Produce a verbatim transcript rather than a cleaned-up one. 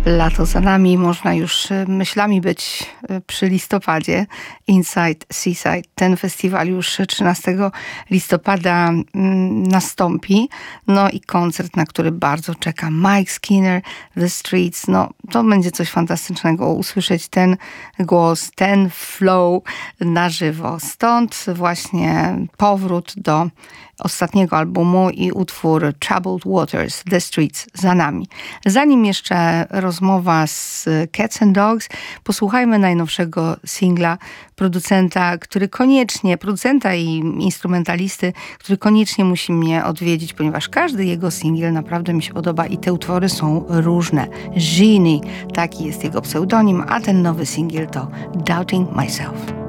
Lato za nami, można już myślami być przy listopadzie. Inside Seaside. Ten festiwal już trzynastego listopada nastąpi. No i koncert, na który bardzo czeka Mike Skinner, The Streets. No to będzie coś fantastycznego. Usłyszeć ten głos, ten flow na żywo. Stąd właśnie powrót do ostatniego albumu i utwór Troubled Waters, The Streets za nami. Zanim jeszcze rozmowa z Cats and Dogs, posłuchajmy najnowszego singla producenta, który koniecznie, producenta i instrumentalisty, który koniecznie musi mnie odwiedzić, ponieważ każdy jego singiel naprawdę mi się podoba i te utwory są różne. Genie, taki jest jego pseudonim, a ten nowy singiel to Doubting Myself.